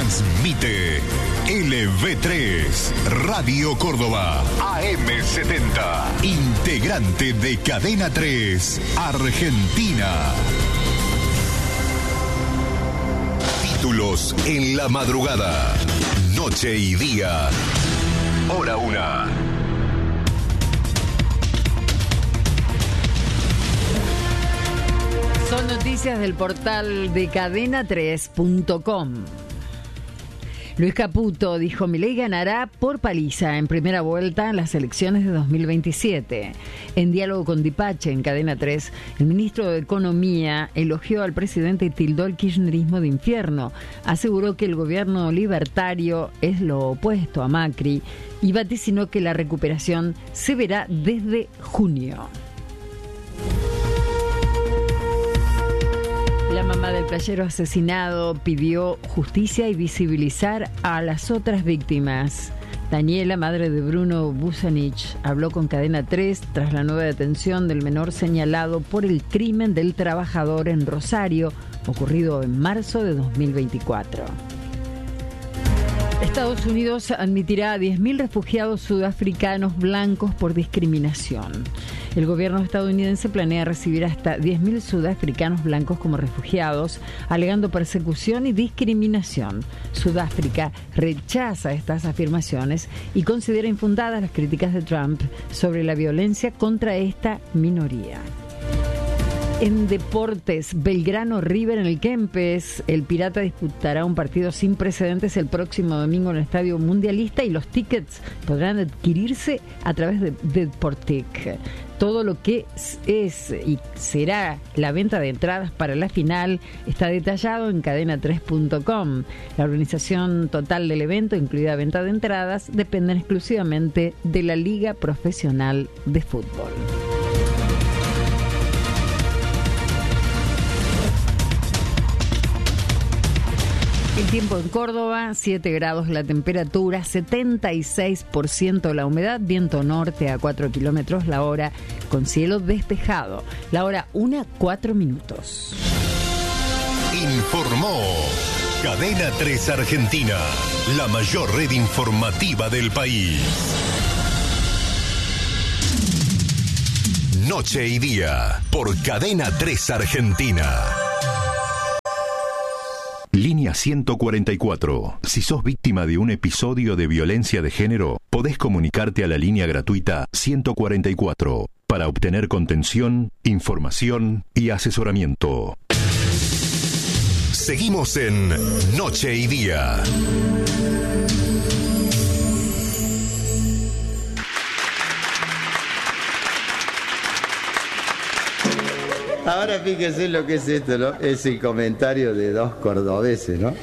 Transmite LV3, Radio Córdoba, AM70, integrante de Cadena 3, Argentina. Títulos en la madrugada, noche y día, hora 1. Son noticias del portal de cadena3.com. Luis Caputo dijo: Milei ganará por paliza en primera vuelta en las elecciones de 2027. En diálogo con Dipache en Cadena 3, el ministro de Economía elogió al presidente y tildó el kirchnerismo de infierno. Aseguró que el gobierno libertario es lo opuesto a Macri y vaticinó que la recuperación se verá desde junio. La mamá del playero asesinado pidió justicia y visibilizar a las otras víctimas. Daniela, madre de Bruno Busanich, habló con Cadena 3 tras la nueva detención del menor señalado por el crimen del trabajador en Rosario, ocurrido en marzo de 2024. Estados Unidos admitirá a 10.000 refugiados sudafricanos blancos por discriminación. El gobierno estadounidense planea recibir hasta 10.000 sudafricanos blancos como refugiados, alegando persecución y discriminación. Sudáfrica rechaza estas afirmaciones y considera infundadas las críticas de Trump sobre la violencia contra esta minoría. En deportes, Belgrano River en el Kempes. El Pirata disputará un partido sin precedentes el próximo domingo en el Estadio Mundialista y los tickets podrán adquirirse a través de Deportic. Todo lo que es y será la venta de entradas para la final está detallado en cadena3.com. La organización total del evento, incluida venta de entradas, dependen exclusivamente de la Liga Profesional de Fútbol. El tiempo en Córdoba, 7 grados la temperatura, 76% la humedad, viento norte a 4 kilómetros la hora, con cielo despejado. La hora 1:04. Informó Cadena 3 Argentina, la mayor red informativa del país. Noche y día, por Cadena 3 Argentina. Línea 144. Si sos víctima de un episodio de violencia de género, podés comunicarte a la línea gratuita 144 para obtener contención, información y asesoramiento. Seguimos en Noche y Día. Ahora fíjese lo que es esto, ¿no? Es el comentario de dos cordobeses, ¿no?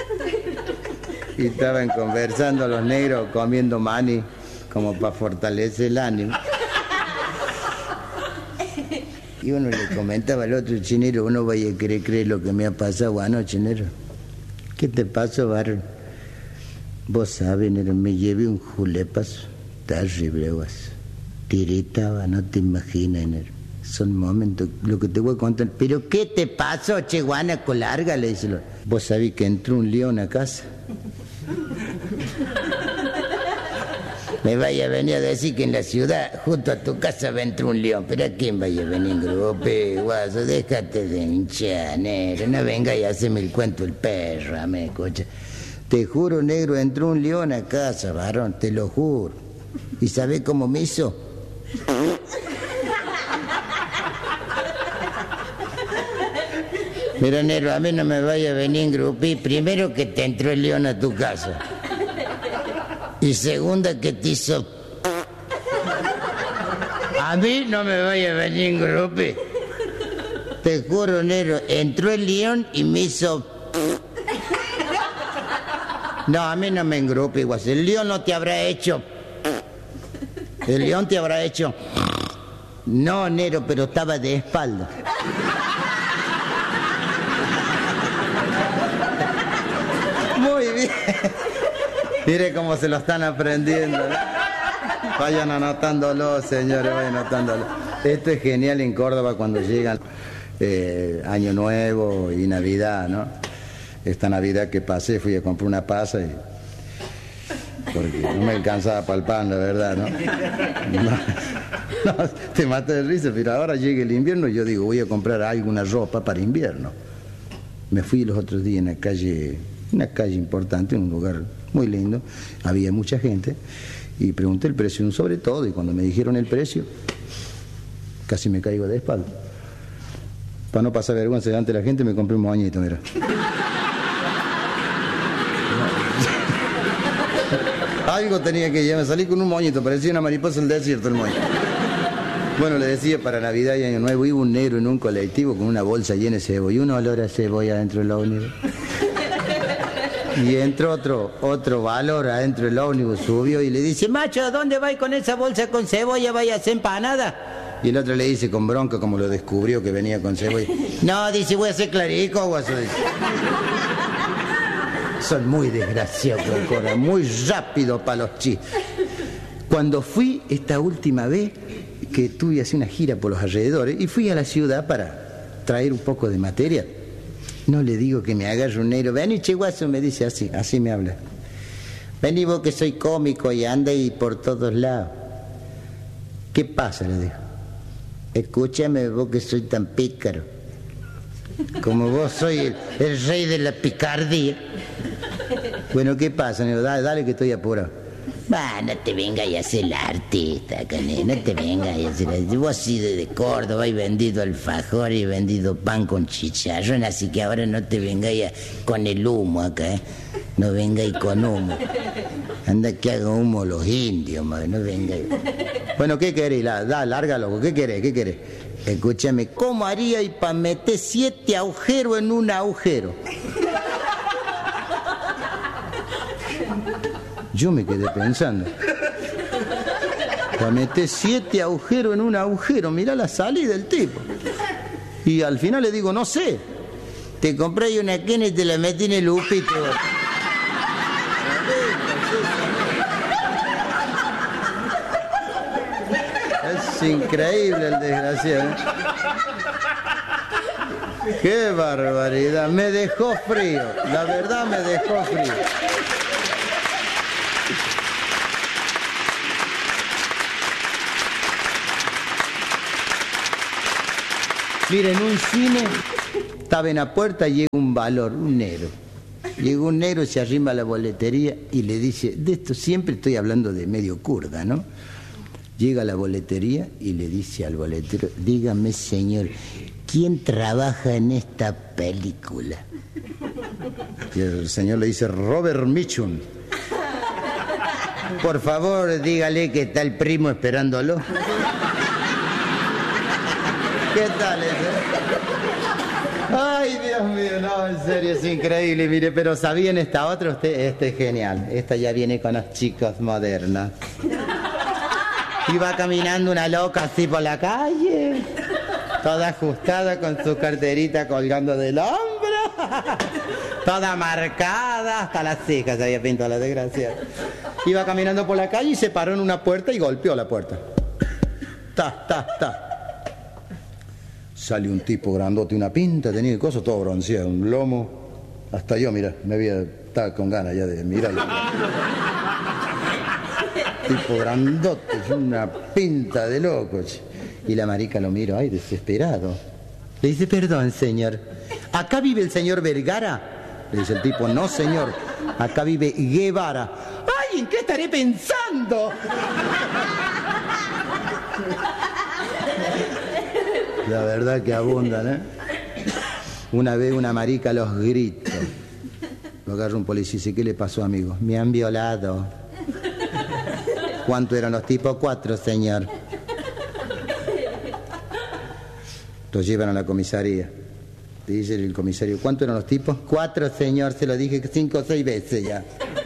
Y estaban conversando los negros comiendo maní, como para fortalecer el ánimo. Y uno le comentaba al otro: chinero, uno vaya a creer lo que me ha pasado anoche, negro. ¿Qué te pasó, varón? Vos sabés, negro, me llevé un julepazo terrible, vos. Tiritaba, no te imaginas, negro. Son momentos, lo que te voy a contar. ¿Pero qué te pasó, che guanaco? Larga, le dice. Vos sabés que entró un león a casa. Me vaya a venir a decir que en la ciudad, junto a tu casa, va a entrar un león. ¿Pero a quién vaya a venir, grupo? Guaso, déjate de hinchar, negro. No venga y haceme el cuento el perro, me escucha. Te juro, negro, entró un león a casa, varón, te lo juro. ¿Y sabés cómo me hizo? Mira, negro, a mí no me vaya a venir en grupí. Primero, que te entró el león a tu casa. Y segunda, que te hizo... A mí no me vaya a venir en grupí. Te juro, negro, entró el león y me hizo... No, a mí no me engrupe, igual. El león no te habrá hecho... El león te habrá hecho... No, negro, pero estaba de espalda. Muy bien. Mire cómo se lo están aprendiendo, ¿no? Vayan anotándolo, señores, vayan anotándolo. Esto es genial en Córdoba cuando llegan Año Nuevo y Navidad, ¿no? esta Navidad que pasé fui a comprar una pasa y... porque no me alcanzaba para el pan, la verdad, ¿no? No, te matas de risa, pero ahora llega el invierno y yo digo, voy a comprar alguna ropa para invierno. Me fui los otros días en una calle importante, en un lugar muy lindo, había mucha gente, y pregunté el precio de un sobre todo, y cuando me dijeron el precio, casi me caigo de espalda. Para no pasar vergüenza delante de la gente, me compré un moñito, mira. Algo tenía que llevar, salí con un moñito, parecía una mariposa del desierto el moñito. Bueno, le decía, para Navidad y Año Nuevo iba un negro en un colectivo con una bolsa llena de cebolla y un olor a cebolla adentro del ómnibus. Y entró otro valor adentro del ómnibus, subió y le dice, macho, ¿a dónde vais con esa bolsa con cebolla? ¿Vais a hacer empanada? Y el otro le dice con bronca, como lo descubrió que venía con cebolla, no, dice, voy a hacer clarico, guaso. Son muy desgraciados, Cora, muy rápido para los chistes. Cuando fui esta última vez, que tuve así una gira por los alrededores, y fui a la ciudad para traer un poco de material. No le digo que me agarre un negro, vení, che guaso, me dice así me habla. Vení vos que soy cómico y anda y por todos lados. ¿Qué pasa? Le digo. Escúchame vos que soy tan pícaro. Como vos soy el rey de la picardía. Bueno, ¿qué pasa? Le digo, dale que estoy apurado. Va, no te vengas a hacer el artista, cané, no te vengas a hacer el... Vos has sido de Córdoba y vendido alfajor y vendido pan con chicharrón, así que ahora no te vengas con el humo acá, ¿eh? No vengáis con humo. Anda que haga humo los indios, madre, no vengáis. Bueno, ¿qué querés? Larga, loco, ¿qué querés? Escúchame, ¿cómo haría y para meter 7 agujeros en un agujero? Yo me quedé pensando. Para meter 7 agujeros en un agujero, mirá la salida del tipo. Y al final le digo, no sé. Te compré una Kennedy y te la metí en el upito. Es increíble el desgraciado. Qué barbaridad. Me dejó frío. La verdad me dejó frío. Miren, en un cine estaba en la puerta y llega un valor, un negro. Llegó un negro, se arrima a la boletería y le dice, de esto siempre estoy hablando de medio kurda, ¿no? Llega a la boletería y le dice al boletero, dígame señor, ¿quién trabaja en esta película? Y el señor le dice, Robert Mitchum. Por favor, dígale que está el primo esperándolo. ¿Qué tal eso? Ay, Dios mío, no, en serio, es increíble, mire, pero ¿sabían esta otra? Este es genial, esta ya viene con los chicos modernos. Iba caminando una loca así por la calle, toda ajustada con su carterita colgando del hombro, toda marcada, hasta las cejas se había pintado la desgracia. Iba caminando por la calle y se paró en una puerta y golpeó la puerta. Ta. Sale un tipo grandote, una pinta, tenía cosas todo bronceado, un lomo. Hasta yo, mira, estaba con ganas ya de mirarlo. Tipo grandote, una pinta de loco. Y la marica lo miro, ay, desesperado. Le dice, perdón, señor, ¿acá vive el señor Vergara? Le dice el tipo, no, señor, acá vive Guevara. Ay, ¿en qué estaré pensando? La verdad que abundan, ¿eh? Una vez una marica a los gritos. Lo agarra un policía y dice, ¿qué le pasó, amigo? Me han violado. ¿Cuánto eran los tipos? 4, señor. Los llevan a la comisaría. Le dice el comisario, ¿cuánto eran los tipos? 4, señor, se lo dije 5 o 6 veces ya.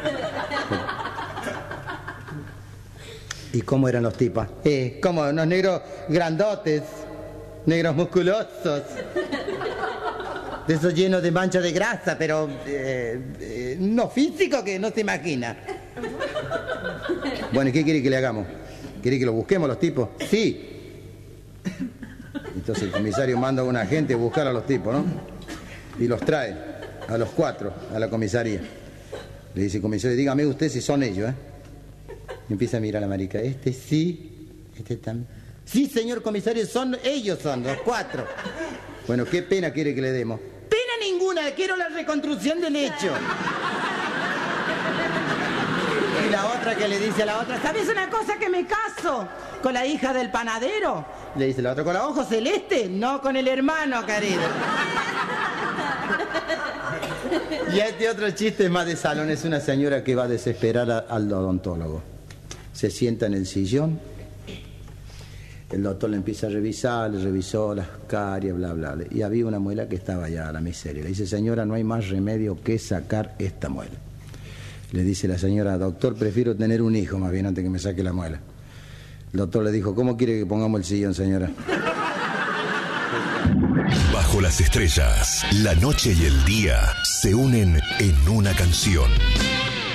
¿Y cómo eran los tipos? Como unos negros grandotes. Negros musculosos, de esos llenos de manchas de grasa, pero no físico que no se imagina. Bueno, ¿y qué quiere que le hagamos? ¿Quiere que los busquemos los tipos? Sí. Entonces el comisario manda a una gente a buscar a los tipos, ¿no? Y los trae a los 4, a la comisaría. Le dice, comisario, dígame usted si son ellos, ¿eh? Y empieza a mirar a la marica. Este sí, este también. Sí, señor comisario, ellos son los 4. Bueno, ¿qué pena quiere que le demos? Pena ninguna, quiero la reconstrucción del hecho. Y la otra que le dice a la otra, ¿sabes una cosa? Que me caso con la hija del panadero. Le dice la otra, ¿con los ojos celeste? No, con el hermano, querido. Y este otro chiste es más de salón. Es una señora que va a desesperar al odontólogo. Se sienta en el sillón. El doctor le empieza a revisar, le revisó las caries, bla, bla, bla. Y había una muela que estaba ya a la miseria. Le dice, señora, no hay más remedio que sacar esta muela. Le dice la señora, doctor, prefiero tener un hijo más bien antes que me saque la muela. El doctor le dijo, ¿cómo quiere que pongamos el sillón, señora? Bajo las estrellas, la noche y el día se unen en una canción.